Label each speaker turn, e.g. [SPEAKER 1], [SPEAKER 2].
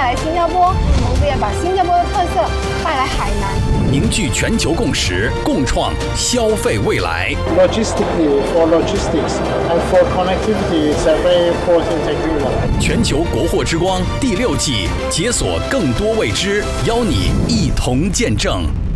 [SPEAKER 1] 来新加坡，我们也把新加坡的特色带来海南，
[SPEAKER 2] 凝聚全球共识，共创消费未来。
[SPEAKER 3] Logistically, for logistics and for connectivity, it's a very important agreement.
[SPEAKER 2] 全球国货之光第6季，解锁更多未知，邀你一同见证。